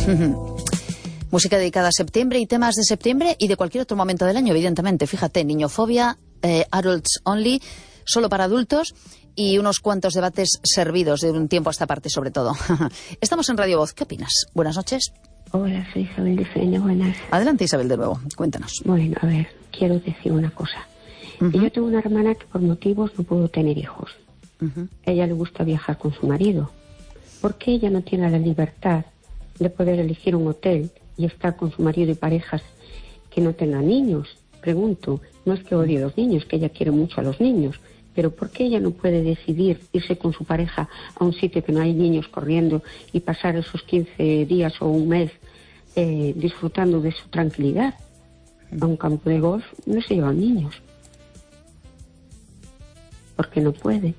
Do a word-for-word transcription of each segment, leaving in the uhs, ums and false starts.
Música dedicada a septiembre y temas de septiembre y de cualquier otro momento del año, evidentemente. Fíjate, Niñofobia, eh, Adults Only, solo para adultos y unos cuantos debates servidos de un tiempo a esta parte, sobre todo. Estamos en Radio Voz. ¿Qué opinas? Buenas noches. Hola, soy Isabel de Feña, buenas. Adelante, Isabel, de nuevo. Cuéntanos. Bueno, a ver, quiero decir una cosa. Uh-huh. Yo tengo una hermana que por motivos no pudo tener hijos. Uh-huh. A ella le gusta viajar con su marido. ¿Por qué ella no tiene la libertad de poder elegir un hotel y estar con su marido y parejas que no tengan niños? Pregunto, no es que odie a los niños, que ella quiere mucho a los niños, pero ¿por qué ella no puede decidir irse con su pareja a un sitio que no hay niños corriendo y pasar esos quince días o un mes eh, disfrutando de su tranquilidad? A un campo de golf no se llevan niños. Porque no puede.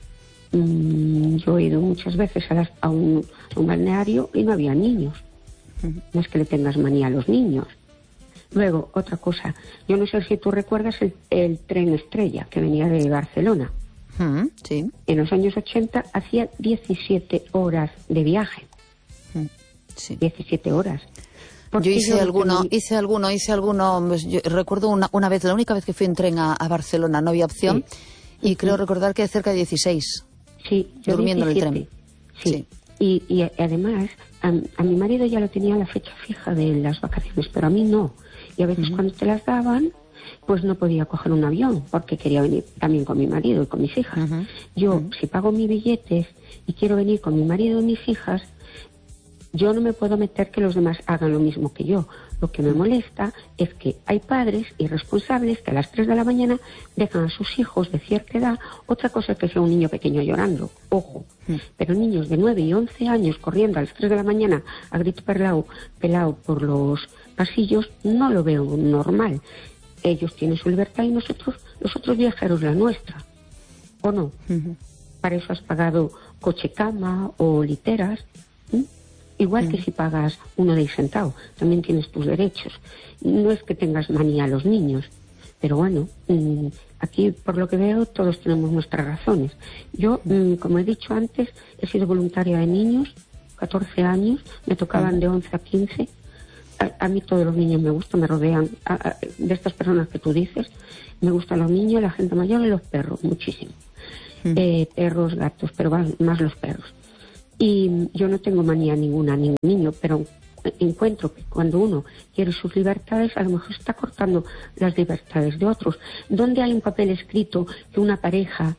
Mm, yo he ido muchas veces a, las, a, un, a un balneario y no había niños. No es que le tengas manía a los niños. Luego, otra cosa, yo no sé si tú recuerdas el, el tren Estrella que venía de Barcelona. Mm, sí. En los años ochenta hacía diecisiete horas de viaje. Mm, sí. diecisiete horas. Yo hice yo alguno, tenía... hice alguno, hice alguno, pues yo recuerdo una, una vez, la única vez que fui en tren a, a Barcelona, no había opción, sí. y sí. creo recordar que cerca de dieciséis, sí, durmiendo diecisiete. En el tren. Sí, sí. Y, y además, a, a mi marido ya lo tenía la fecha fija de las vacaciones, pero a mí no. Y a veces uh-huh. cuando te las daban, pues no podía coger un avión, porque quería venir también con mi marido y con mis hijas. Uh-huh. Yo, uh-huh. si pago mis billetes y quiero venir con mi marido y mis hijas, yo no me puedo meter que los demás hagan lo mismo que yo. Lo que me molesta es que hay padres irresponsables que a las tres de la mañana dejan a sus hijos de cierta edad. Otra cosa es que sea un niño pequeño llorando, ojo. Mm. Pero niños de nueve y once años corriendo a las tres de la mañana a grito pelao, pelao por los pasillos, no lo veo normal. Ellos tienen su libertad y nosotros, los otros viajeros, la nuestra. ¿O no? Mm-hmm. Para eso has pagado coche-cama o literas. ¿Mm? Igual que si pagas uno de ahí sentado, también tienes tus derechos. No es que tengas manía a los niños, pero bueno, aquí por lo que veo todos tenemos nuestras razones. Yo, como he dicho antes, he sido voluntaria de niños, catorce años, me tocaban de once a quince. A, a mí todos los niños me gustan, me rodean, a, a, de estas personas que tú dices, me gustan los niños, la gente mayor y los perros, muchísimo. Mm. Eh, perros, gatos, pero más los perros. Y yo no tengo manía ninguna a ningún niño, pero encuentro que cuando uno quiere sus libertades, a lo mejor está cortando las libertades de otros. ¿Dónde hay un papel escrito que una pareja,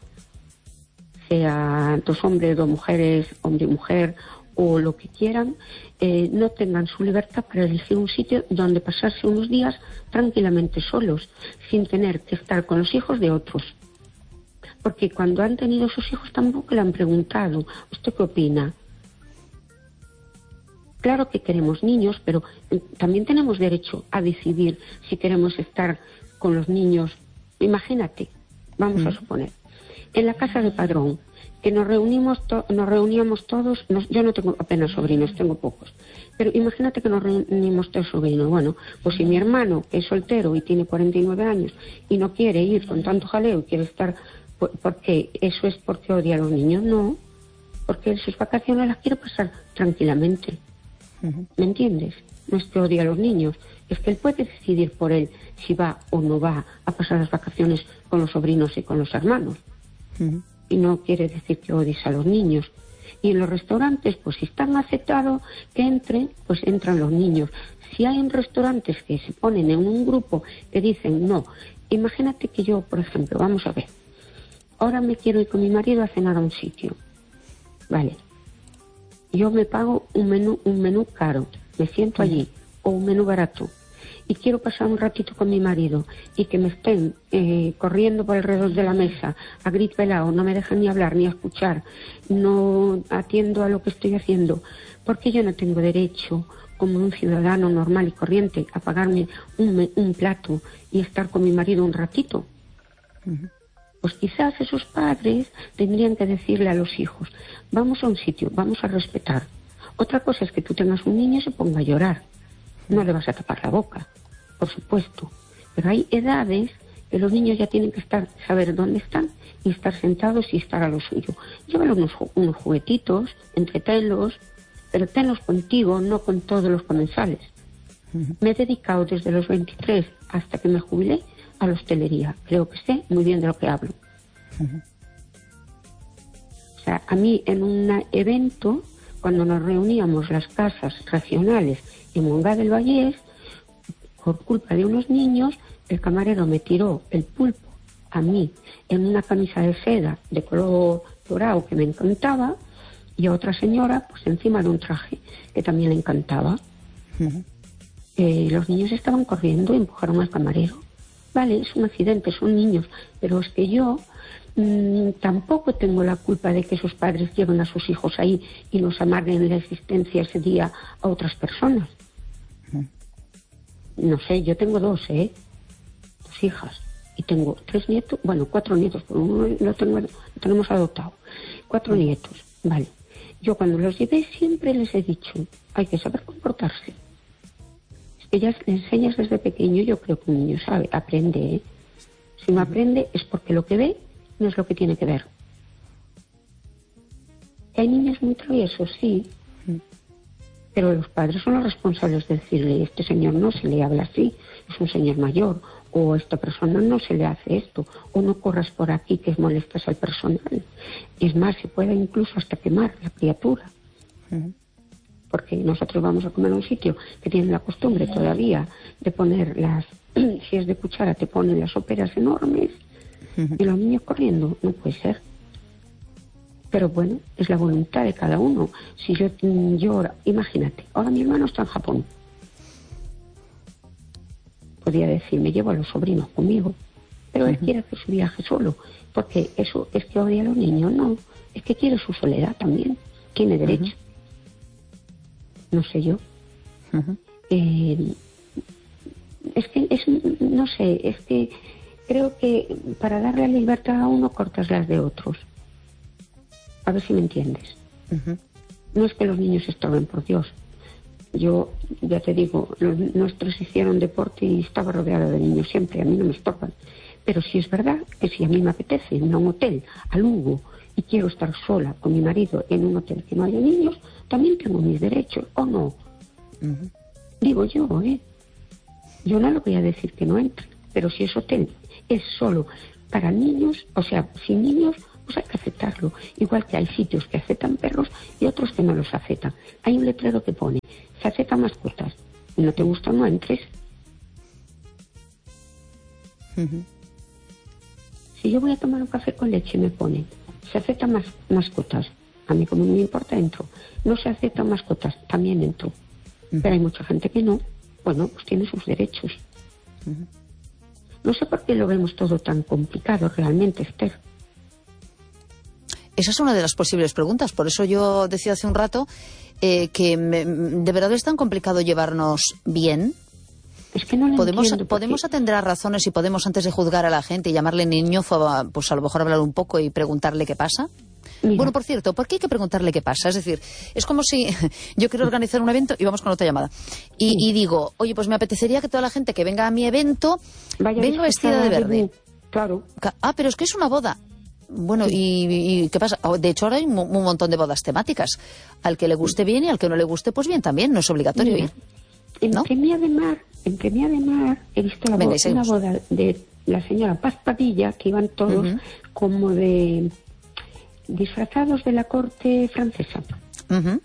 sea dos hombres, dos mujeres, hombre y mujer, o lo que quieran, eh, no tengan su libertad para elegir un sitio donde pasarse unos días tranquilamente solos, sin tener que estar con los hijos de otros? Porque cuando han tenido sus hijos tampoco le han preguntado, ¿usted qué opina? Claro que queremos niños, pero también tenemos derecho a decidir si queremos estar con los niños. Imagínate, vamos mm. a suponer, en la casa de Padrón, que nos reunimos to- nos reuníamos todos, nos, yo no tengo apenas sobrinos, tengo pocos, pero imagínate que nos reunimos tres sobrinos. Bueno, pues si mi hermano, que es soltero y tiene cuarenta y nueve años, y no quiere ir con tanto jaleo y quiere estar... Porque eso es porque odia a los niños, no, porque en sus vacaciones las quiere pasar tranquilamente. Uh-huh. ¿Me entiendes? No es que odie a los niños, es que él puede decidir por él si va o no va a pasar las vacaciones con los sobrinos y con los hermanos. Uh-huh. Y no quiere decir que odies a los niños. Y en los restaurantes, pues si están aceptados que entren, pues entran los niños. Si hay en restaurantes que se ponen en un grupo que dicen no, imagínate que yo, por ejemplo, vamos a ver, ahora me quiero ir con mi marido a cenar a un sitio. Vale. Yo me pago un menú, un menú caro, me siento allí, o un menú barato, y quiero pasar un ratito con mi marido, y que me estén eh, corriendo por alrededor de la mesa, a grito pelao, no me dejan ni hablar, ni escuchar, no atiendo a lo que estoy haciendo, porque yo no tengo derecho, como un ciudadano normal y corriente, a pagarme un, un plato y estar con mi marido un ratito. Uh-huh. Pues quizás esos padres tendrían que decirle a los hijos, vamos a un sitio, vamos a respetar. Otra cosa es que tú tengas un niño y se ponga a llorar. No le vas a tapar la boca, por supuesto. Pero hay edades que los niños ya tienen que estar, saber dónde están y estar sentados y estar a lo suyo. Llévale unos, unos juguetitos, entretenlos, pero tenlos contigo, no con todos los comensales. Uh-huh. Me he dedicado desde los veintitrés hasta que me jubilé a la hostelería. Creo que sé muy bien de lo que hablo. Uh-huh. O sea, a mí en un evento, cuando nos reuníamos las casas regionales en Mongat del Vallés, por culpa de unos niños, el camarero me tiró el pulpo a mí en una camisa de seda de color dorado que me encantaba, y a otra señora pues encima de un traje que también le encantaba. Uh-huh. Eh, los niños estaban corriendo y empujaron al camarero. Vale, es un accidente, son niños, pero es que yo mmm, tampoco tengo la culpa de que sus padres lleven a sus hijos ahí y nos amarguen la existencia ese día a otras personas. Uh-huh. No sé, yo tengo dos, ¿eh? Dos hijas. Y tengo tres nietos, bueno, cuatro nietos, pero uno lo, tengo, lo tenemos adoptado. Cuatro uh-huh. nietos, vale. Yo cuando los llevé siempre les he dicho, hay que saber comportarse. Es que ya le enseñas desde pequeño, yo creo que un niño sabe, aprende, ¿eh? Si no aprende es porque lo que ve no es lo que tiene que ver. Hay niños muy traviesos, sí, pero los padres son los responsables de decirle, este señor no se le habla así, es un señor mayor, o a esta persona no se le hace esto, o no corras por aquí que molestas al personal. Es más, se puede incluso hasta quemar la criatura. Uh-huh. Porque nosotros vamos a comer a un sitio que tiene la costumbre todavía de poner las, si es de cuchara, te ponen las soperas enormes, uh-huh. y los niños corriendo, no puede ser. Pero bueno, es la voluntad de cada uno. Si yo, yo imagínate, ahora mi hermano está en Japón. Podría decir, me llevo a los sobrinos conmigo, pero uh-huh. él quiere hacer su viaje solo, porque eso es que odia a los niños, no, es que quiere su soledad también, tiene derecho. Uh-huh. No sé yo. Uh-huh. Eh, es que, es, no sé, es que creo que para darle libertad a uno cortas las de otros. A ver si me entiendes. Uh-huh. No es que los niños estorben, por Dios. Yo, ya te digo, los nuestros hicieron deporte y estaba rodeado de niños siempre, a mí no me estorban. Pero sí es verdad que si a mí me apetece irme a un hotel, a Lugo, y quiero estar sola con mi marido en un hotel que no haya niños, también tengo mis derechos, ¿o no? Uh-huh. Digo yo, ¿eh? Yo no le voy a decir que no entre, pero si ese hotel es solo para niños, o sea, sin niños, pues hay que aceptarlo. Igual que hay sitios que aceptan perros y otros que no los aceptan. Hay un letrero que pone, se aceptan mascotas. Si no te gusta, no entres. Uh-huh. Si yo voy a tomar un café con leche, me pone, se aceptan mas- mascotas. A mí como no me importa, entro. No se aceptan mascotas, también entro. Uh-huh. Pero hay mucha gente que no. Bueno, pues tiene sus derechos. Uh-huh. No sé por qué lo vemos todo tan complicado realmente, Esther. Esa es una de las posibles preguntas. Por eso yo decía hace un rato eh, que me, de verdad es tan complicado llevarnos bien. Es que no lo podemos entiendo, podemos porque... atender a razones y podemos, antes de juzgar a la gente y llamarle niño, pues a lo mejor hablar un poco y preguntarle qué pasa. Mira. Bueno, por cierto, ¿por qué hay que preguntarle qué pasa? Es decir, es como si yo quiero organizar un evento y vamos con otra llamada. Y, sí. y digo, oye, pues me apetecería que toda la gente que venga a mi evento Vaya venga vestida de verde. De... Claro. Ah, pero es que es una boda. Bueno, sí. y, y ¿qué pasa? De hecho, ahora hay un, un montón de bodas temáticas. Al que le guste bien y al que no le guste, pues bien también. No es obligatorio Mira, ir. En ¿no? Premia de Mar, en Premia de Mar he visto la Venga, boda, una boda de la señora Paz Padilla, que iban todos uh-huh. como de disfrazados de la corte francesa. Uh-huh.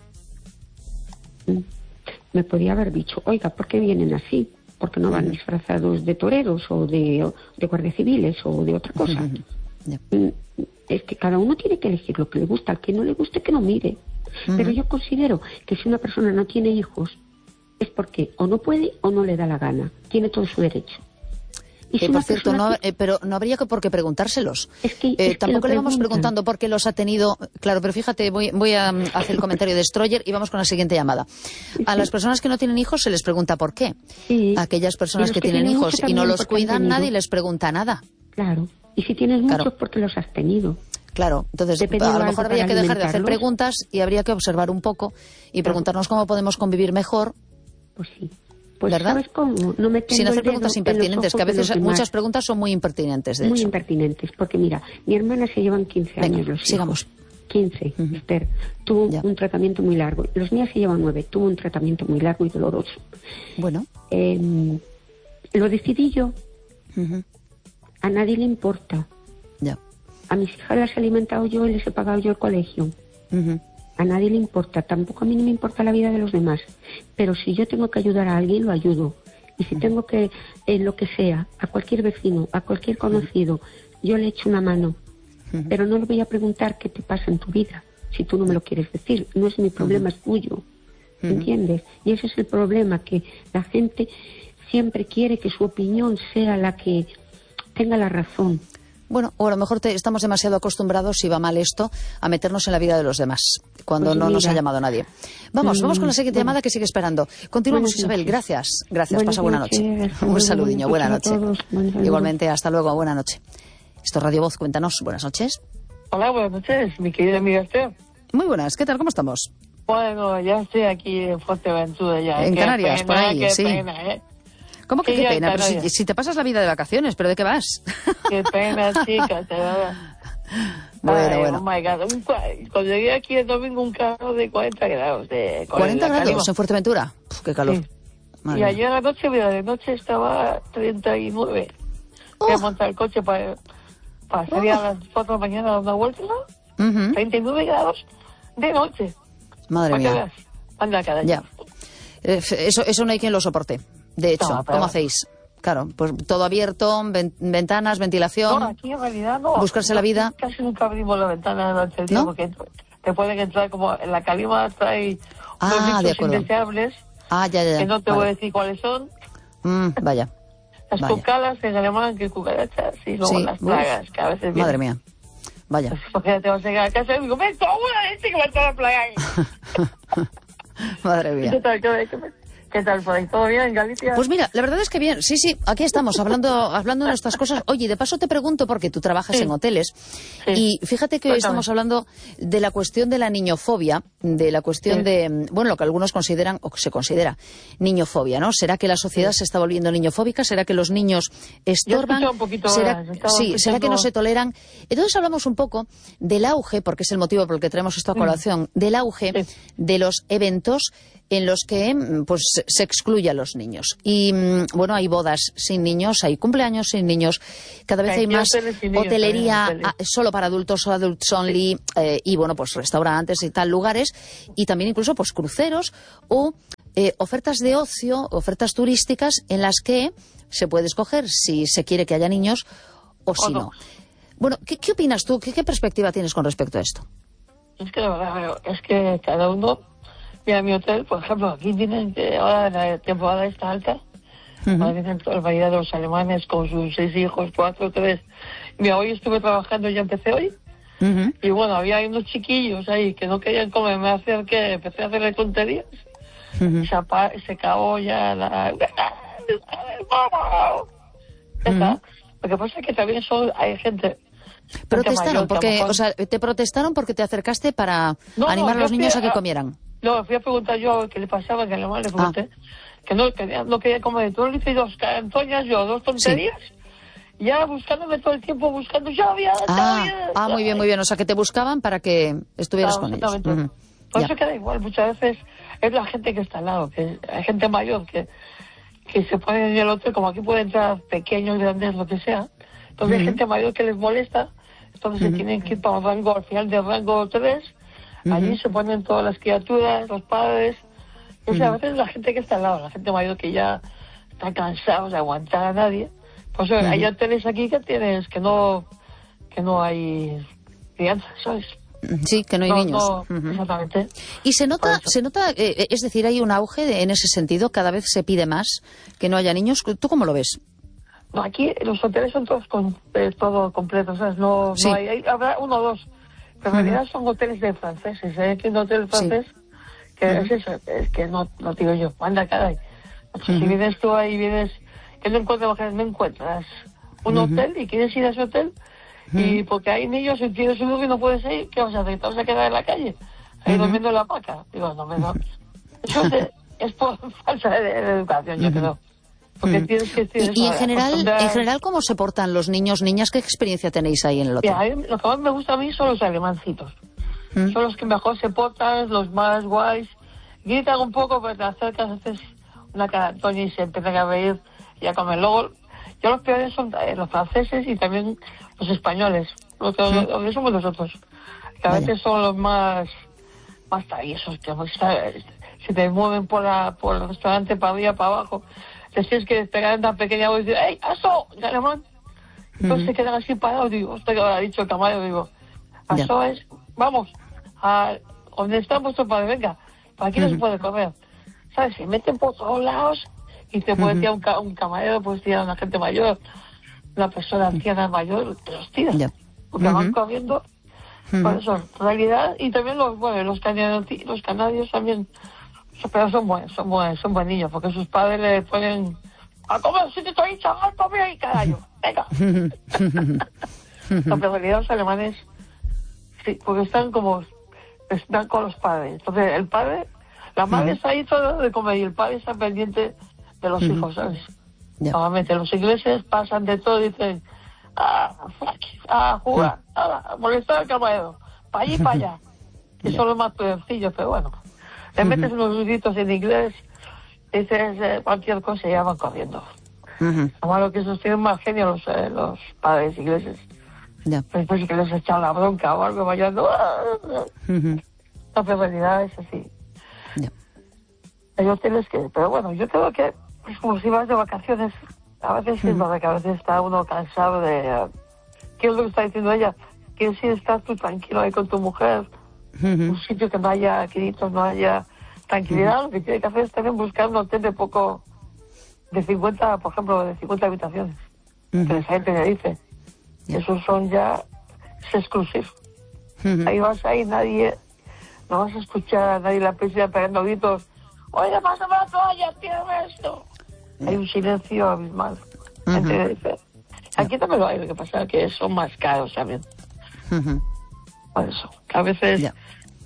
Me podía haber dicho, oiga, ¿por qué vienen así? ¿Por qué no van uh-huh. disfrazados de toreros o de, o de guardias civiles o de otra cosa? Uh-huh. Yeah. Es que cada uno tiene que elegir lo que le gusta. Al que no le guste, que no mire. Uh-huh. Pero yo considero que si una persona no tiene hijos es porque o no puede o no le da la gana. Tiene todo su derecho. Y si eh, por cierto, no, eh, pero no habría que por qué preguntárselos. Es que, eh, es tampoco que le vamos preguntando por qué los ha tenido. Claro, pero fíjate, voy, voy a um, hacer el comentario de Stroyer y vamos con la siguiente llamada. A las personas que no tienen hijos se les pregunta por qué. Sí. A aquellas personas que, que tienen hijos y no los cuidan, nadie les pregunta nada. Claro. Y si tienes muchos, claro. porque los has tenido. Claro, entonces Depende a lo mejor habría que dejar de hacer preguntas y habría que observar un poco y preguntarnos cómo podemos convivir mejor. Pues sí. Pues ¿verdad? ¿sabes cómo? No me Sin hacer preguntas impertinentes, que a veces muchas preguntas son muy impertinentes, de muy hecho. impertinentes, porque mira, mi hermana se llevan quince Venga, años los hijos. sigamos. quince, Uh-huh. Esther, tuvo Ya. un tratamiento muy largo. Los míos se llevan nueve, tuvo un tratamiento muy largo y doloroso. Bueno. Eh, lo decidí yo, Uh-huh. a nadie le importa. Ya. A mis hijas las he alimentado yo y les he pagado yo el colegio. Uh-huh. A nadie le importa, tampoco a mí no me importa la vida de los demás. Pero si yo tengo que ayudar a alguien, lo ayudo. Y si tengo que, en lo que sea, a cualquier vecino, a cualquier conocido, yo le echo una mano. Uh-huh. Pero no le voy a preguntar qué te pasa en tu vida, si tú no me lo quieres decir. No es mi problema, uh-huh. es tuyo. Uh-huh. ¿Entiendes? Y ese es el problema, que la gente siempre quiere que su opinión sea la que tenga la razón. Bueno, o a lo mejor te, estamos demasiado acostumbrados, si va mal esto, a meternos en la vida de los demás, cuando pues no mira. nos ha llamado nadie. Vamos, Mm, vamos con la siguiente bueno. llamada que sigue esperando. Continuamos, Buenas Isabel. noches. Gracias. Gracias. Buenas Pasa buena noches, noche. hasta Un luego, saludiño. Buena buenas noche. noches a todos, buenas Igualmente, hasta luego. Buena noche. Esto es Radio Voz. Cuéntanos. Buenas noches. Hola, buenas noches, mi querida amiga Esther. Muy buenas. ¿Qué tal? ¿Cómo estamos? Bueno, ya estoy aquí en Fuerteventura ya. En Qué Canarias, pena, por ahí, qué sí. Pena, ¿eh? ¿Cómo que Sí, qué ya en pena? Pero si, Canarias. si te pasas la vida de vacaciones, ¿pero de qué vas? Qué pena, chica, te verdad. Bueno, Ay, bueno. Oh my God. Un cua- cuando llegué aquí el domingo, un calor de cuarenta grados. De, con ¿cuarenta la grados calima. en Fuerteventura? Uf, qué calor. Sí. Madre Y mía. ayer anoche, mira, de noche estaba treinta y nueve. Voy a Oh. montar el coche para, para salir a las cuatro de la mañana a dar una vuelta, ¿no? Ujú. treinta y nueve grados de noche. Madre Para que mía. veas. Anda, cada Ya. Eh, Eso, eso no hay quien lo soporte. De hecho, No, pero- ¿cómo hacéis? Claro, pues todo abierto, ven- ventanas, ventilación. No, aquí en realidad no. Buscarse la vida. Casi nunca abrimos la ventana durante el día ¿No? porque te pueden entrar como en la calima trae Ah, unos de bichos acuerdo. indeseables Ah, ya, ya, ya. que no te Vale. voy a decir cuáles son. Mm, vaya. Las Vaya. cucalas en alemán, que cucarachas, y luego Sí, las uf. plagas, que a veces vienen. Madre mía. Vaya. Porque ya te vas a llegar a casa y digo, me tomo una leche que va a estar la plaga ahí. Madre mía. ¿Qué tal, qué, qué, qué tal por ahí? ¿Todo bien en Galicia? Pues mira, la verdad es que bien, sí, sí, aquí estamos hablando, hablando de nuestras cosas. Oye, de paso te pregunto, porque tú trabajas Sí. en hoteles, Sí. y fíjate que hoy Cuéntame. estamos hablando de la cuestión de la niñofobia, de la cuestión Sí. de, bueno, lo que algunos consideran, o se considera, niñofobia, ¿no? ¿Será que la sociedad se está volviendo niñofóbica? ¿Será que los niños estorban? escuchado un poquito ¿Será, ahora, estaba sí, ¿será que no escuchando- se toleran? Entonces hablamos un poco del auge, porque es el motivo por el que traemos esto a colación, del auge Sí. de los eventos en los que mm, pues se excluye a los niños. Y mm, bueno, hay bodas sin niños, hay cumpleaños sin niños, cada vez Aquí hay más hoteles sin niños hotelería también, hoteles. ah, solo para adultos o adults only, eh, y bueno, pues restaurantes y tal, lugares, y también incluso pues cruceros o eh, ofertas de ocio, ofertas turísticas en las que se puede escoger si se quiere que haya niños o si no. no. Bueno, ¿qué, qué opinas tú? ¿Qué, ¿Qué perspectiva tienes con respecto a esto? Es que de verdad, es que cada uno, mira mi hotel, por ejemplo, aquí tienen que ahora la temporada está alta, Ujú. ahora vienen toda la variedad de los alemanes con sus seis hijos, cuatro, tres. Mira, hoy estuve trabajando, ya empecé hoy, Ujú. y bueno, había unos chiquillos ahí que no querían comer, me acerqué, empecé a hacerle tonterías, Ujú. se, apa- se acabó ya la... Ya está. Lo que pasa es que también son, hay gente... gente Protestaron mayor que a lo porque, mejor- o sea, te protestaron porque te acercaste para No, no, animar a yo los niños fui a que a- comieran. No, fui a preguntar yo qué le pasaba, que alemán le pregunté, que no quería, no quería comer. Tú le hice dos carantoñas, yo dos tonterías, ya buscándome todo el tiempo, buscando, ya había, ya Ah, había, ah, muy bien, muy bien. O sea, que te buscaban para que estuvieras Claro, con ellos. exactamente. Ujú. Por Ya. eso queda igual, muchas veces es la gente que está al lado, que hay gente mayor que, que se pone en el hotel, como aquí puede entrar pequeños, grandes, lo que sea. Entonces hay gente mayor que les molesta, entonces se tienen que ir para un rango, al final del rango tres, allí se ponen todas las criaturas, los padres. O sea, a veces la gente que está al lado, la gente mayor que ya está cansado de aguantar a nadie. Por eso hay hoteles aquí que tienes, que no, que no hay crianza, ¿sabes? Sí, que no hay No, niños. no, Ujú. exactamente. Y se nota, Por eso. se nota, eh, es decir, hay un auge de- en ese sentido, cada vez se pide más que no haya niños. ¿Tú cómo lo ves? No, aquí los hoteles son todos con, eh, todo completo, ¿sabes? No, Sí. no hay, hay- habrá uno o dos, pero en realidad son hoteles de franceses, ¿eh? Que un hotel francés, que es eso, es que no, no digo yo, anda caray. O sea, si vienes tú ahí, vienes, que no encuentras mujeres, no encuentras un hotel y quieres ir a ese hotel, y porque hay niños y tienes un lugar y no puedes ir, ¿qué vas a hacer? ¿Te vas a quedar en la calle? Ahí durmiendo en la hamaca. Digo, no, me no. Eso es, de- es por falta de, de educación, yo creo. Porque tienes que... Tienes Y, y en que general, acostumbrar- en general, ¿cómo se portan los niños, niñas? ¿Qué experiencia tenéis ahí en el hotel? Mira, a mí- lo que más me gusta a mí son los alemancitos. mm. son los que mejor se portan, los más guays. Gritan un poco, pero te acercas, haces una cara Antonio y se empiezan a reír y a comer. Luego, ya los peores son eh, los franceses y también los españoles, los que, mm. los que somos nosotros. Que a veces son los más, más traviesos, que se te mueven por, la, por el restaurante para arriba, para abajo. Les tienes que pegar una pequeña voz y decir, ¡ey, eso! En alemán. Entonces mm. se quedan así parados, digo, hasta que habrá dicho el camarero, digo, eso mm. es, vamos, a donde está vuestro padre, venga, para aquí mm. no se puede correr. ¿Sabes? Se meten por todos lados y te puede tirar un, ca un camarero, puedes tirar a una gente mayor, una persona anciana mayor, te los tiras. Yeah. Porque mm-hmm. van corriendo. Mm-hmm. Por eso, en realidad, y también los, bueno, los canadios, los canadios también, pero son buenos, son buenos, son buenos niños, porque sus padres le ponen a comer, si te estoy chaval, come ahí, carajo, venga. No, pero en realidad los alemanes, sí, porque están como, están con los padres. Entonces, el padre, la madre está ahí todo de comer y el padre está pendiente de los uh-huh. hijos, ¿sabes? Yeah. Normalmente los ingleses pasan de todo y dicen, ah, fuck, ah, jugar, ah, molestar al camarero, para allí y para allá. Y son los más sencillos, pero bueno. Le metes uh-huh. unos gritos en inglés, dices eh, cualquier cosa y ya van corriendo. Uh-huh. Lo malo que esos tienen más genio los, eh, los padres ingleses. Yeah. Después que les echan la bronca o algo, vayan... Uh-huh. La realidad es así. Yeah. Hay hoteles que... Pero bueno, yo creo que es como si vas de vacaciones. A veces uh-huh. es verdad que a veces está uno cansado de... Uh, ¿qué es lo que está diciendo ella? Que si estás tú tranquilo ahí con tu mujer... Uh-huh. Un sitio que no haya gritos, no haya tranquilidad, uh-huh. lo que tiene que hacer es también buscar un hotel de poco, de cincuenta, por ejemplo, de cincuenta habitaciones, uh-huh. que la gente le dice, yeah. esos son ya, es exclusivo. Uh-huh. Ahí vas ahí, nadie, no vas a escuchar a nadie la policía pegando gritos, oye, pásame la toalla, tírame esto. Yeah. Hay un silencio abismal. Uh-huh. Gente le dice, aquí también lo hay, lo que pasa es que son más caros también. Uh-huh. Por eso, que a veces... Yeah.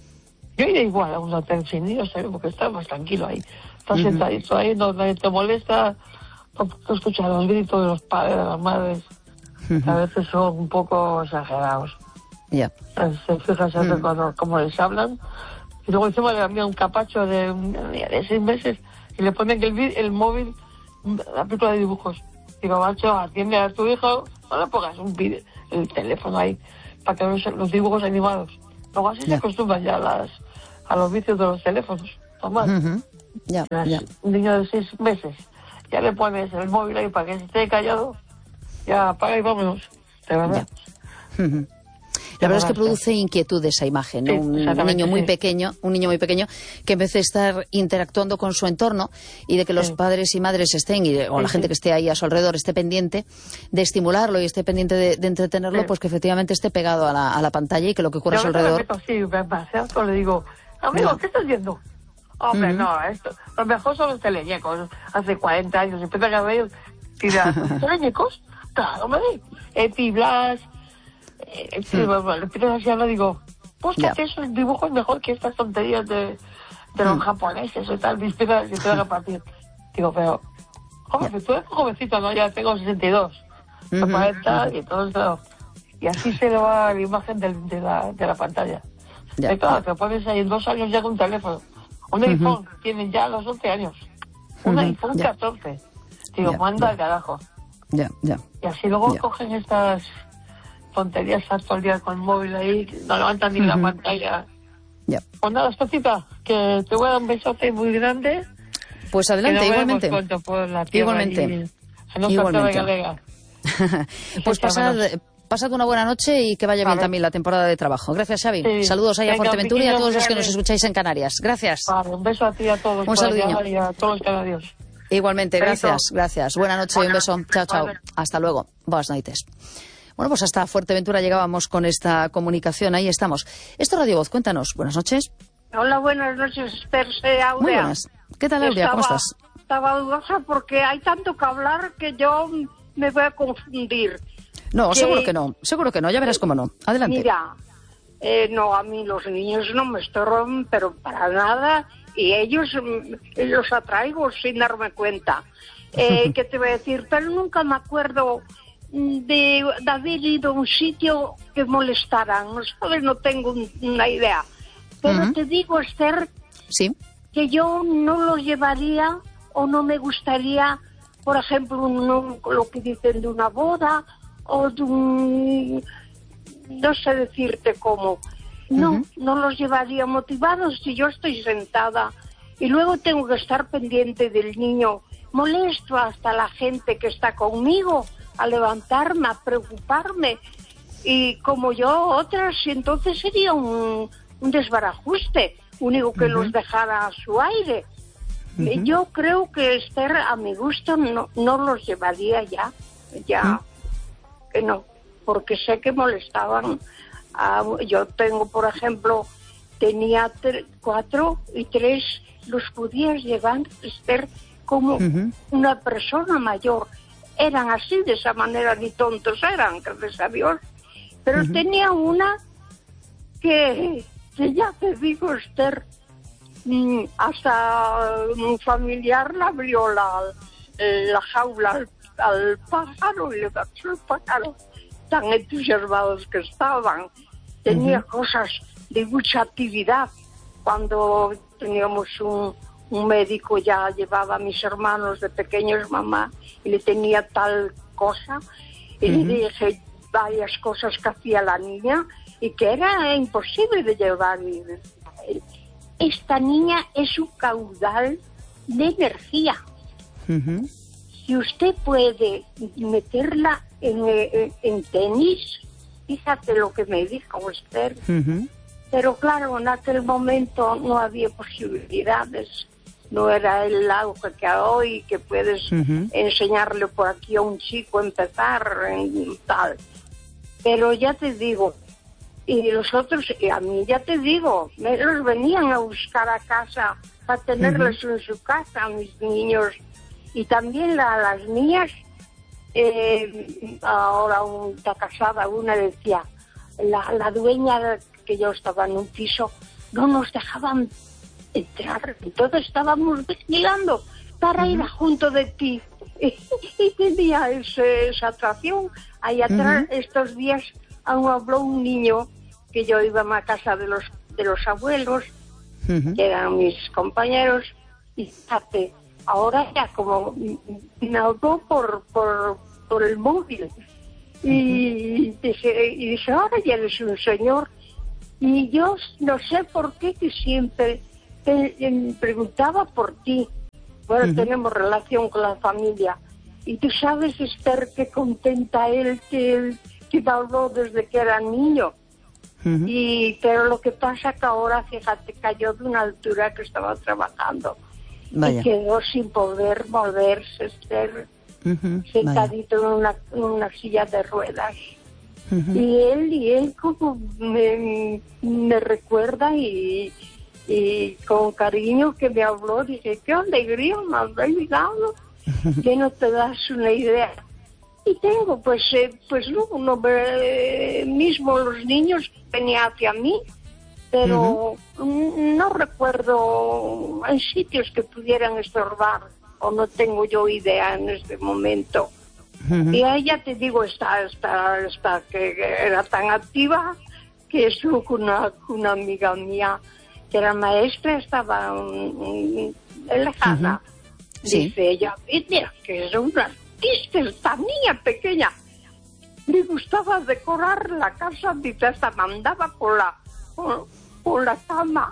Yo iré igual a un hotel sin niños, ¿sabes? Porque estás más tranquilo ahí. Estás uh-huh. sentadito ahí, no nadie te molesta, no, no escuchas los gritos de los padres, de las madres, uh-huh. que a veces son un poco exagerados. Yeah. Se fijas uh-huh. cuando, cómo les hablan. Y luego encima le envían un capacho de, de seis meses y le ponen el, el móvil, la película de dibujos. Digo, macho, atiende a tu hijo, no le pongas un video, el teléfono ahí, para que los, los dibujos animados. Luego así yeah. se acostumbran ya a, las, a los vicios de los teléfonos. Tomás. Uh-huh. yeah. yeah. Un niño de seis meses, ya le pones el móvil ahí para que se esté callado, ya apaga y vámonos. De verdad. Yeah. Uh-huh. La verdad es que produce inquietud esa imagen, ¿no? Sí, un niño muy sí. pequeño, un niño muy pequeño que en vez de estar interactuando con su entorno y de que los sí. padres y madres estén, y, o sí, la gente sí. que esté ahí a su alrededor esté pendiente de estimularlo y esté pendiente de, de entretenerlo, sí. pues que efectivamente esté pegado a la, a la pantalla y que lo que ocurra a su alrededor... Yo sí, me paseo, le digo, amigo, no. ¿qué estás viendo? Hombre, uh-huh. no, esto, lo mejor son los teleñecos. Hace cuarenta años empiezan a ver, tira, ¿teleñecos? Claro, me di. Epi Blas... Eh, sí, mm. bueno, le empiezo a decirlo, digo, búscate yeah. esos dibujos mejor que estas tonterías de, de los mm. japoneses o tal, me empiezo a repartir. Digo, pero, joder, yeah. tú eres jovencito, ¿no? Ya tengo sesenta y dos, mm-hmm. cuarenta y todo eso. Y así se le va la imagen de, de, la, de la pantalla. Yeah. Y claro, te pones ahí en dos años ya con un teléfono. Un mm-hmm. iPhone, tienen ya los once años. Un mm-hmm. iPhone yeah. catorce. Digo, yeah. manda al yeah. carajo. Yeah. Yeah. Y así luego yeah. cogen estas... tonterías, estar todo el día con el móvil ahí, no levantan ni uh-huh. la pantalla. Yeah. Pues nada, Espacita, que te voy a dar un besote muy grande. Pues adelante, igualmente. Por la igualmente. Y, igualmente. Pues pasad, pasad una buena noche y que vaya bien también la temporada de trabajo. Gracias, Xavi. Sí. Saludos ahí a Fuerteventura y a todos los que nos escucháis en Canarias. Gracias. Vale, un beso a ti y a todos. Un saludiño. Y a todos los canarios. Igualmente, gracias, gracias. Buena noche y un beso. Chao, chao. Hasta luego. Buenas noches. Bueno, pues hasta Fuerteventura llegábamos con esta comunicación. Ahí estamos. Esto es Radio Voz. Cuéntanos. Buenas noches. Hola, buenas noches, Perse, Aurea. Muy buenas. ¿Qué tal, Aurea? ¿Cómo estás? Estaba dudosa porque hay tanto que hablar que yo me voy a confundir. No, que... seguro que no. Seguro que no. Ya verás cómo no. Adelante. Mira, eh, no, a mí los niños no me estorban, pero para nada. Y ellos los atraigo sin darme cuenta. Eh, ¿Qué te voy a decir? Pero nunca me acuerdo... de, de haber ido a un sitio que molestaran, ¿no sabes? No tengo un, una idea. Pero uh-huh. te digo, Esther, sí. que yo no los llevaría o no me gustaría, por ejemplo, no, lo que dicen de una boda o de un... no sé decirte cómo. No, uh-huh. no los llevaría motivados si yo estoy sentada y luego tengo que estar pendiente del niño. Molesto hasta la gente que está conmigo a levantarme, a preocuparme. Y como yo, otras, entonces sería un, un desbarajuste, único que uh-huh. los dejara a su aire. Uh-huh. Yo creo que, Esther, a mi gusto, no, no los llevaría ya, ya, uh-huh. que no, porque sé que molestaban. A, yo tengo, por ejemplo, tenía tre, cuatro y tres, los podías llevar, Esther, como uh-huh. una persona mayor. Eran así, de esa manera, ni tontos eran, gracias a Dios. Pero uh-huh. tenía una que, que ya te digo, Esther, hasta un familiar le abrió la, la jaula al, al pájaro y le cachó el pájaro, tan entusiasmados que estaban. Tenía uh-huh. cosas de mucha actividad. Cuando teníamos un, un médico, ya llevaba a mis hermanos de pequeños, mamá, y le tenía tal cosa, y uh-huh. le dije varias cosas que hacía la niña y que era imposible de llevar. Esta niña es un caudal de energía. Uh-huh. Si usted puede meterla en, en, en tenis, fíjate lo que me dijo Esther. Uh-huh. Pero claro, en aquel momento no había posibilidades. No era el auge que hoy, que puedes uh-huh. enseñarle por aquí a un chico empezar en tal. Pero ya te digo, y los otros, y a mí ya te digo, me los venían a buscar a casa para tenerlos uh-huh. en su casa, a mis niños. Y también la, las mías, eh, ahora un, está casada, una decía, la, la dueña, que yo estaba en un piso, no nos dejaban entrar, entonces estábamos vigilando para uh-huh. ir junto de ti. Y, y tenía ese, esa atracción. Ahí atrás, uh-huh. estos días, aún habló un niño que yo iba a casa de los de los abuelos, uh-huh. que eran mis compañeros, y fíjate, ahora ya como me habló por, por, por el móvil, uh-huh. y, dice, y dice, ahora ya eres un señor, y yo no sé por qué que siempre te, te preguntaba por ti. Bueno, uh-huh. tenemos relación con la familia, y tú sabes, Esther, qué contenta él que, que me habló desde que era niño. Uh-huh. Y pero lo que pasa que ahora, fíjate, cayó de una altura que estaba trabajando. Vaya. Y quedó sin poder moverse, Esther, uh-huh. sentadito en una, en una silla de ruedas. Uh-huh. Y él, y él como me, me recuerda y, y con cariño que me habló, dije, qué alegría me has llegado, uh-huh. que no te das una idea. Y tengo, pues, eh, pues no, no eh, mismo los niños venían hacia mí, pero uh-huh. no recuerdo en sitios que pudieran estorbar, o no tengo yo idea en este momento. Uh-huh. Y a ella te digo, está, está, está, que era tan activa, que estuvo con una, una amiga mía, que era maestra, estaba um, lejana. Uh-huh. Dice sí. ella, mira, que es una... esta niña pequeña le gustaba decorar la casa, dice, hasta mandaba por la por, por la cama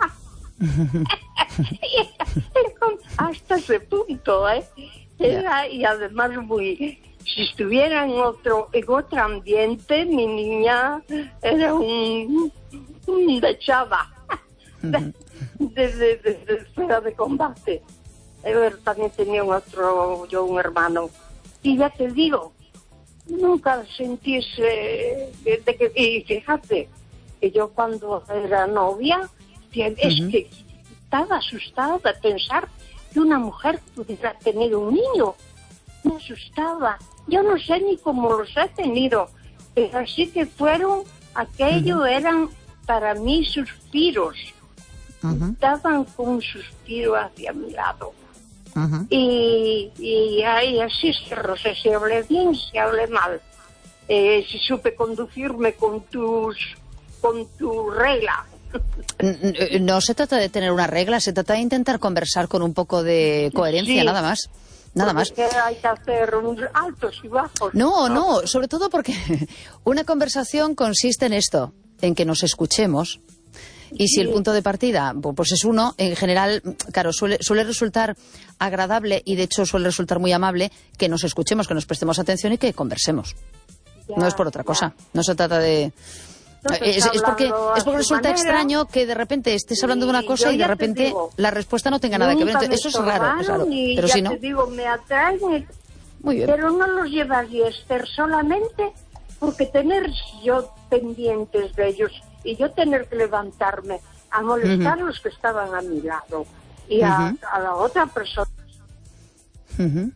hasta ese punto, ¿eh? Era, y además muy, si estuviera en otro en otro ambiente, mi niña era un, un de chava de, de, de, de, de esfera de combate. Él también tenía un otro, yo un hermano. Y ya te digo, nunca sentí ese... De, de que, y fíjate, que yo cuando era novia, es uh-huh. que estaba asustada de pensar que una mujer pudiera tener un niño. Me asustaba. Yo no sé ni cómo los he tenido, pero así que fueron, aquello uh-huh. eran para mí suspiros. Uh-huh. Daban con un suspiro hacia mi lado. Uh-huh. Y, y ahí así, no sé si hablé bien, si hablé mal. eh, si supe conducirme con tus con tu regla. No se trata de tener una regla, se trata de intentar conversar con un poco de coherencia, sí. nada más. Nada más. Que hay que hacer unos altos y bajos. No, no, no, sobre todo porque una conversación consiste en esto, en que nos escuchemos. Y si sí. el punto de partida pues es uno, en general, claro, suele, suele resultar agradable y de hecho suele resultar muy amable que nos escuchemos, que nos prestemos atención y que conversemos. Ya, no es por otra cosa, ya. no se trata de... Es, es porque, es porque resulta manera. extraño que de repente estés hablando de una cosa y de repente digo, la respuesta no tenga nada que ver. Entonces, eso es raro, es raro. Pero ya si no... te digo, me atraen, Muy bien. pero no los llevaría a estar solamente porque tener yo pendientes de ellos y yo tener que levantarme a molestar uh-huh. a los que estaban a mi lado y a, uh-huh. a la otra persona. Uh-huh.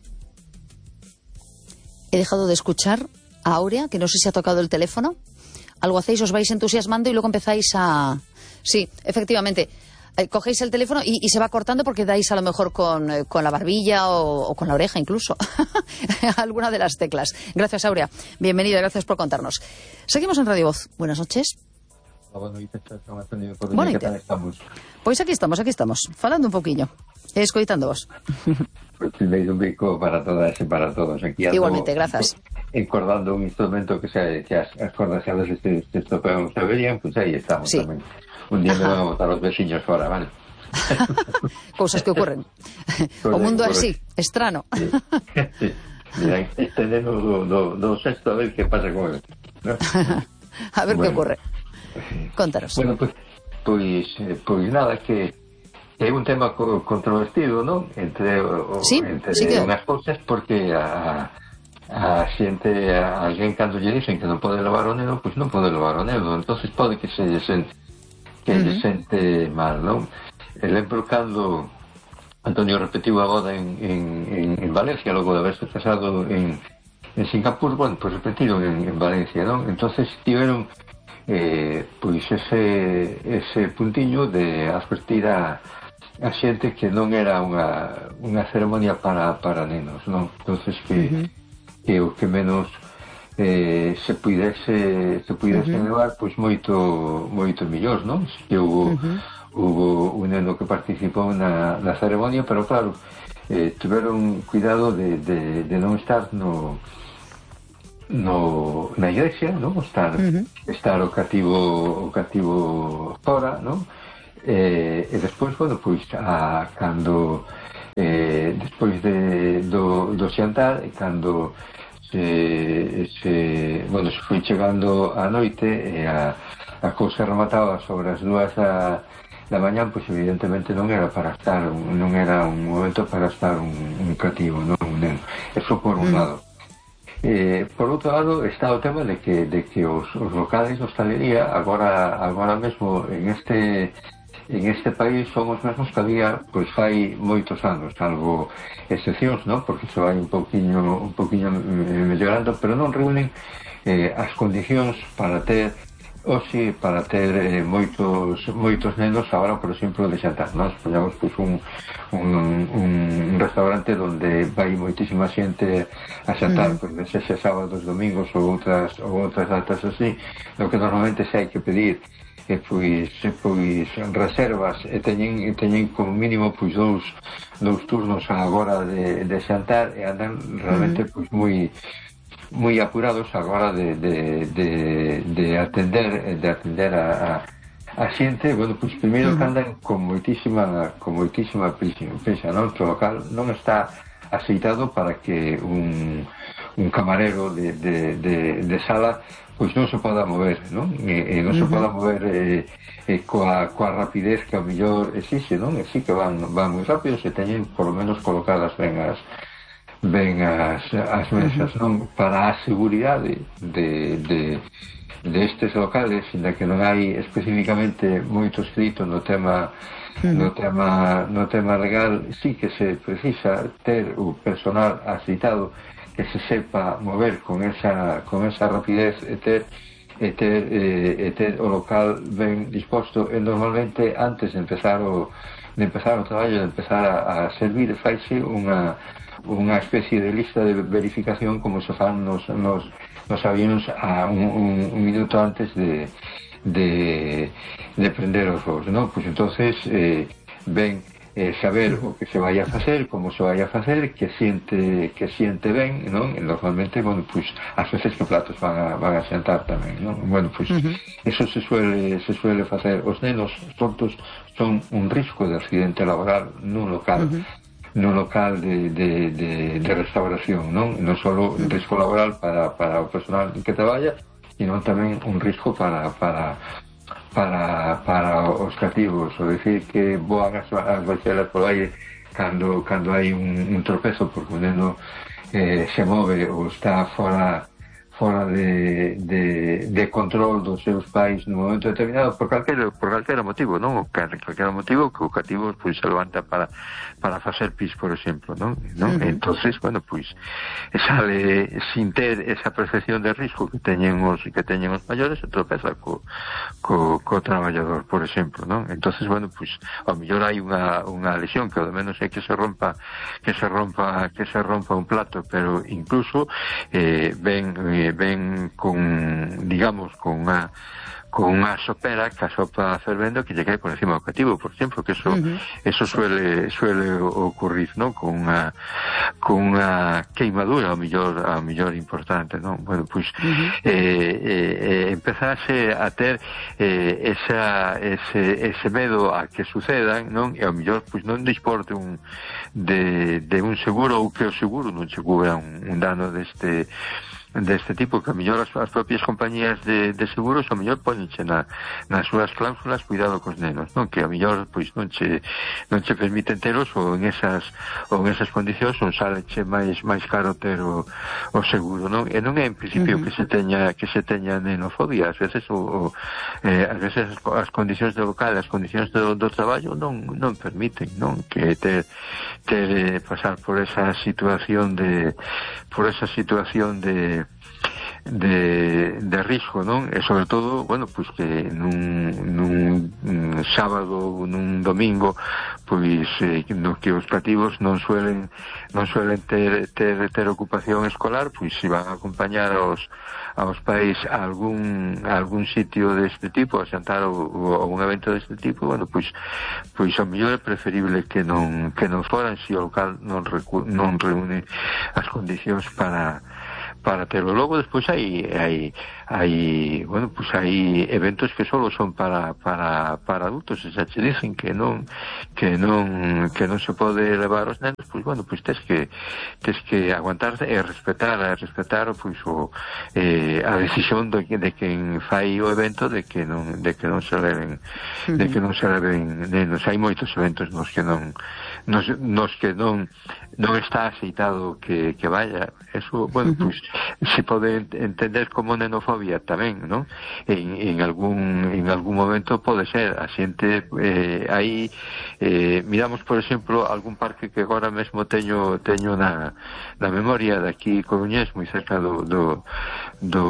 He dejado de escuchar a Aurea, que no sé si ha tocado el teléfono. Algo hacéis, os vais entusiasmando y luego empezáis a... Sí, efectivamente. Eh, cogéis el teléfono y, y se va cortando porque dais a lo mejor con, eh, con la barbilla o, o con la oreja incluso. Alguna de las teclas. Gracias, Aurea. Bienvenida, gracias por contarnos. Seguimos en Radio Voz. Buenas noches. Bueno, pois aquí estamos, aquí estamos, falando un pouquiño, escoitándoos. Pues un bico para todas e para todos. Aquí ando, igualmente, grazas. Encordando un instrumento que, se, que as, as cordas a veces se, se estropean, se verían, pues aí estamos sí. tamén. Un día me van a botar os veciños fora, vale? Cousas que ocurren. O mundo é así, estrano. Sí. Sí. Mira, este neno do, do, do sexto, a ver que pasa con él, ¿no? A ver bueno. que ocurre. Contaros. Bueno, pues, pues, pues nada, que é un tema co controvertido, ¿no? Entre, o, sí, entre sí que... unhas cousas, porque a, a xente, a alguén cando lle dicen que non pode levar o neno, pois pues non pode levar o neno, entonces pode que se lle sente, que uh-huh. lle sente mal, ¿no? E lembro cando Antonio repetiu a boda en, en, en, en Valencia, logo de haberse casado en, en Singapur, bueno, pues repetiron en, en Valencia, ¿no? Entonces tiveron Eh, pois ese, ese puntiño de advertir a, a xente que non era unha, unha ceremonia para, para nenos, non? Entonces que, uh-huh. que o que menos eh, se puidese se puidese uh-huh. levar, pois moito moito millor, non? Que hubo, uh-huh. hubo un neno que participou na, na ceremonia, pero claro, eh, tiveron cuidado de, de, de non estar no no na iglesia, ¿no? Estar, uh-huh. estar o cativo o cativo fora, ¿no? Eh, e despois, bueno, pois a, cando eh, despois de, do, do xantar, cando se, se bueno, se foi chegando a noite e a, a cousa remataba sobre as dúas da, da mañán, pois evidentemente non era para estar non era un momento para estar un, un cativo, non un neno. Eso por un uh-huh. lado. Eh, por outro lado está o tema de que, de que os, os locales de hostalería agora, agora mesmo en este en este país son os mesmos que había pois fai moitos anos, salvo excepcións, ¿no? Porque se vai un poquinho un poquinho mellorando, pero non reúnen eh, as condicións para ter Oxe, para ter eh, moitos moitos nenos agora, por exemplo, de xantar. Nós poñamos pois, un, un, un restaurante onde vai moitísima xente a xantar, mm. pois, sexa sábados, domingos ou outras, ou outras datas así, lo que normalmente se hai que pedir é pois, pois reservas e teñen, e teñen como mínimo pois dous, dous turnos agora de, de xantar e andan realmente mm. pois moi moi apurados agora de, de, de, de atender de atender a, a, a xente, bueno, pois primeiro que andan con moitísima con moitísima prisa, non? O local non está aceitado para que un, un camarero de, de, de, de sala pois non se poda mover, non? E, e non se poda mover eh, eh, coa, coa rapidez que ao mellor exixe, non? E sí que van, van moi rápido, se teñen por lo menos colocadas ben as ben as, as mesas, non? Para a seguridade de, de, de estes locales, ainda que non hai especificamente moito escrito no tema no tema no tema legal, sí que se precisa ter o personal aceitado que se sepa mover con esa con esa rapidez e ter e ter, eh, e ter o local ben disposto, e normalmente antes de empezar o de empezar o traballo, de empezar a, a servir, faise unha unha especie de lista de verificación como se fan nos, nos, nos avións a un, un, un minuto antes de de, de prender os voos, ¿no? Pues entonces eh, ven eh, saber o que se vai a facer, como se vai a facer, que siente que siente ben, non? E normalmente, bueno, pues as veces que platos van a, van a sentar tamén, non? Bueno, pues uh-huh. eso se suele se suele facer. Os nenos tontos son un risco de accidente laboral nun local. Uh-huh. nun local de, de, de, de restauración, non? Non só un risco laboral para, para o personal que traballa, sino tamén un risco para para para para os cativos, o decir que voan as, as bachelas por aire cando cando hai un, un tropezo porque o neno eh, se move ou está fora fora de, de, de control dos seus pais no momento determinado por calquera, por calquera motivo, non? Calquera motivo que o cativo pues, se levanta para para facer pis, por exemplo, non? ¿non? Uh-huh. Entonces, bueno, pues sale sin ter esa percepción de risco que teñen os que teñen os maiores e tropeza co, co, co traballador, por exemplo, non? Entonces, bueno, pues ao mellor hai unha unha lesión que ao menos é que se rompa que se rompa que se rompa un plato, pero incluso eh, ven eh, ven con, digamos, con unha con unha sopera que a sopa fervendo que lle cae por encima do cativo, por exemplo, que eso uh-huh. eso suele suele ocurrir, ¿no? Con unha con unha queimadura ao mellor ao mellor importante, ¿no? Bueno, pois pues, uh-huh. eh, eh, empezase a ter eh, esa ese ese medo a que sucedan, non? E ao mellor pois pues, non dispor de un de de un seguro ou que o seguro non se cubra un, un dano deste deste tipo, que a mellor as, as propias compañías de, de seguros a mellor ponenche na, nas súas cláusulas cuidado cos nenos, non? Que a mellor pois non che non che permiten teros ou en esas ou en esas condicións ou saleche máis máis caro ter o, o seguro, non? E non é en principio uh-huh. que se teña que se teña nenofobia, ás veces o, o eh, ás veces as condicións do local, as condicións do, do traballo non non permiten, non? Que ter ter eh, pasar por esa situación de por esa situación de de, de risco, non? E sobre todo, bueno, pois pues que nun, nun, nun sábado, nun domingo, pois eh, no que os cativos non suelen non suelen ter, ter, ter ocupación escolar, pois se van a acompañar aos aos pais a algún a algún sitio deste tipo, a xantar ou, ou un evento deste tipo, bueno, pois pois a mellor é preferible que non que non foran se o local non recu- non reúne as condicións para para terlo. Logo despois hai hai hai, bueno, pues hai eventos que solo son para para para adultos, e xa che dicen que non que non que non se pode levar os nenos, pois bueno, pois tes que tes que aguantar e respetar, a respetar pois o eh, a decisión de, de quen fai o evento de que non de que non se leven uh-huh. de que non se leven nenos. Hai moitos eventos nos que non nos, nos que non non está aceitado que, que vaya. Eso, bueno, uh-huh. pues se pode entender como nenofobia tamén, non? En, en algún en algún momento pode ser a xente eh, aí eh, miramos, por exemplo, algún parque que agora mesmo teño teño na, na memoria de aquí Coruñés, moi cerca do do, do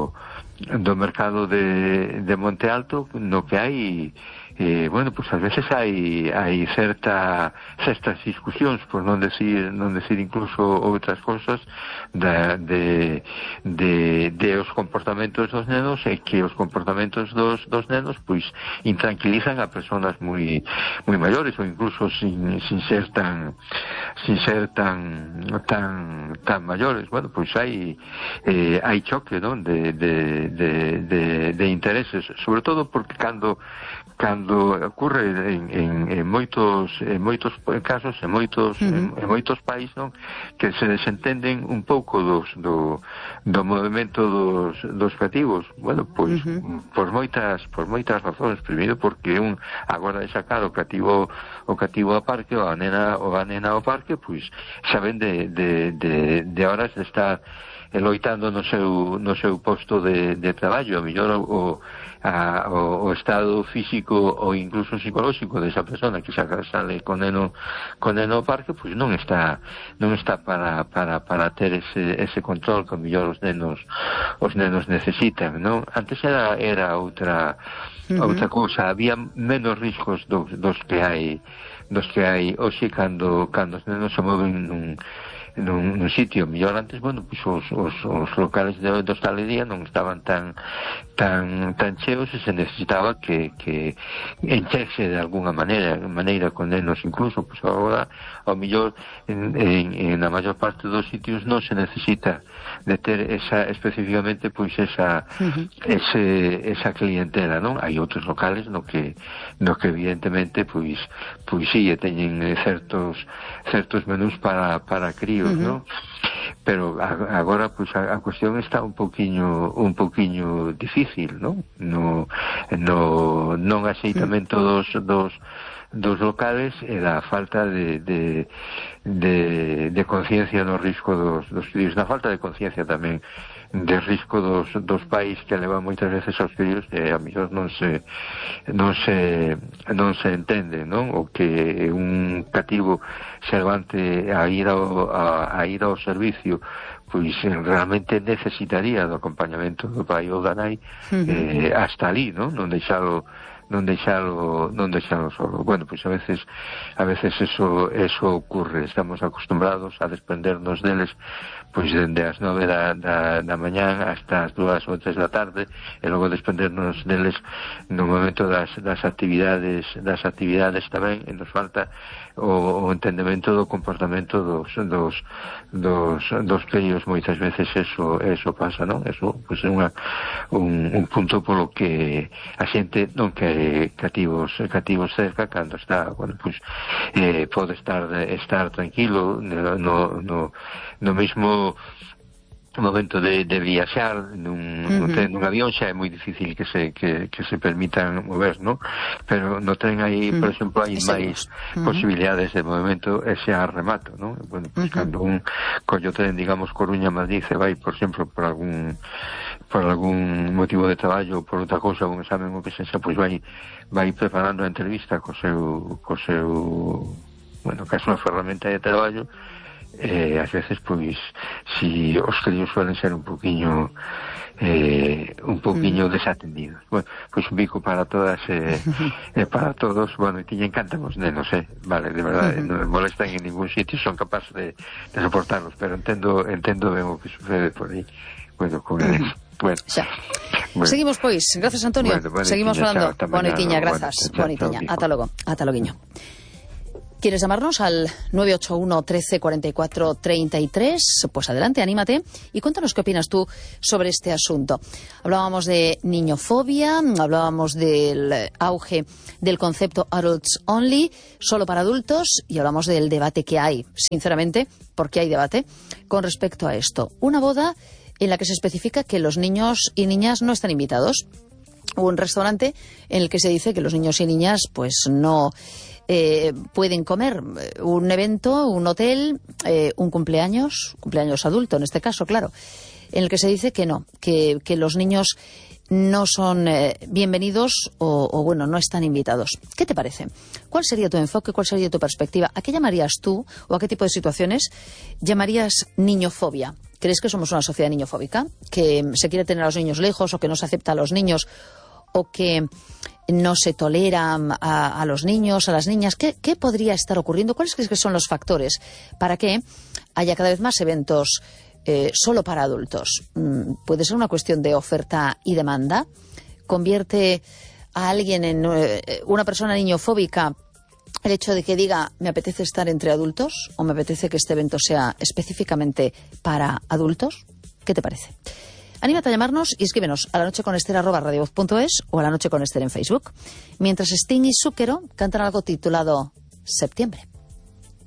do mercado de, de Monte Alto, no que hai eh, bueno, pues ás veces hai hai certa certas discusións, por non decir non decir incluso outras cousas da, de, de de os comportamentos dos nenos, e que os comportamentos dos dos nenos pois intranquilizan a persoas moi moi maiores ou incluso sin sin ser tan sin ser tan tan tan maiores. Bueno, pois hai eh, hai choque, non, de de de de de intereses, sobre todo porque cando cando ocurre en, en, en moitos en moitos casos, en moitos uh-huh. en, en moitos países, non, que se desentenden un pouco dos do, do movimento dos dos cativos. Bueno, pois uh-huh. por moitas por moitas razóns. Primeiro porque un agora de sacar o cativo o cativo ao parque, ou a nena ou a nena ao parque, pois saben de de de de horas de estar loitando no seu no seu posto de de traballo, a mellor o A, o, o estado físico ou incluso psicolóxico desa persona que xa sale con neno con neno ao parque, pois non está non está para para para ter ese ese control que mellor os nenos os nenos necesitan, non? Antes era era outra uh-huh. outra cousa, había menos riscos dos, dos que hai dos que hai hoxe cando, cando os nenos se moven nun nun, nun sitio mellor. Antes, bueno, pues os, os, os locales de, de hostalería non estaban tan tan tan cheos e se necesitaba que, que encherse de alguna maneira maneira con nenos incluso, pues agora ao mellor en, en, en a maior parte dos sitios non se necesita de ter esa especificamente pois esa uh-huh. ese, esa clientela, non? Hai outros locales no que no que evidentemente pois pois si sí, teñen certos certos menús para para críos, uh-huh. non? Pero a, agora pois a, a cuestión está un poquiño un poquiño difícil, non? No no non aceitamento dos dos dos locales e da falta de de de, de conciencia no risco dos dos críos, da falta de conciencia tamén de risco dos dos pais que levan moitas veces aos críos e a mellor non se non se non se entende, non? O que un cativo se levante a ir ao a, a ir ao servicio pois realmente necesitaría do acompañamento do pai ou da nai uh-huh. eh, hasta ali, non? Non deixalo non deixalo non deixalo solo. Bueno, pois a veces a veces eso eso ocurre, estamos acostumbrados a desprendernos deles pois dende as nove da, da, da mañán hasta as dúas ou tres da tarde e logo desprendernos deles no momento das, das actividades das actividades tamén, e nos falta o, o entendemento do comportamento dos dos dos, dos críos. Moitas veces eso eso pasa, non? Eso pois é unha un, un punto polo que a xente non quere cativos cativos cerca cando está, bueno, pois eh, pode estar estar tranquilo no no, no, no mismo momento de, de viaxar nun, uh-huh. nun, nun avión xa é moi difícil que se que, que se permitan mover, ¿no? Pero no tren aí, uh-huh. por exemplo, hai máis uh-huh. posibilidades de movimento e xa remato, ¿no? Bueno, pues uh-huh. cando un collo tren, digamos, Coruña-Madrid se vai, por exemplo, por algún por algún motivo de traballo ou por outra cousa, un examen ou que sexa, pois vai vai preparando a entrevista co seu co seu bueno, que é unha ferramenta de traballo. Eh, ás veces pois si os críos suelen ser un poquinho eh, un poquinho mm. desatendidos. Bueno, pois un bico para todas e eh, eh, para todos. Bueno, e tiñen encantan os nenos, eh? Vale, de verdade, mm-hmm. non me molestan en ningún sitio, son capaces de, de soportarlos, pero entendo entendo ben o que sucede por aí, bueno, con eles. Mm-hmm. Bueno, xa. Bueno. Seguimos, pois, gracias, Antonio. Bueno, seguimos falando. Bonitiña, grazas. Bonitiña, ata logo, ata loguiño. ¿Quieres llamarnos al nueve ocho uno, trece, cuarenta y cuatro, treinta y tres? Pues adelante, anímate y cuéntanos qué opinas tú sobre este asunto. Hablábamos de niñofobia, hablábamos del auge del concepto adults only, solo para adultos, y hablamos del debate que hay, sinceramente, porque hay debate, con respecto a esto. Una boda en la que se especifica que los niños y niñas no están invitados. Un restaurante en el que se dice que los niños y niñas pues no eh, pueden comer. Un evento, un hotel, eh, un cumpleaños, cumpleaños adulto en este caso, claro, en el que se dice que no, que, que los niños no son eh, bienvenidos o, o, bueno, no están invitados. ¿Qué te parece? ¿Cuál sería tu enfoque? ¿Cuál sería tu perspectiva? ¿A qué llamarías tú o a qué tipo de situaciones llamarías niñofobia? ¿Crees que somos una sociedad niñofóbica? ¿Que se quiere tener a los niños lejos o que no se acepta a los niños o que no se tolera a, a los niños, a las niñas? ¿Qué, qué podría estar ocurriendo? ¿Cuáles crees que son los factores para que haya cada vez más eventos eh, solo para adultos? ¿Puede ser una cuestión de oferta y demanda? ¿Convierte a alguien en eh, una persona niñofóbica el hecho de que diga me apetece estar entre adultos o me apetece que este evento sea específicamente para adultos? ¿Qué te parece? Anímate a llamarnos y escríbenos a la noche con Esther arroba radiovoz punto es o a la noche con Esther en Facebook. Mientras Sting y Zúquero cantan algo titulado Septiembre.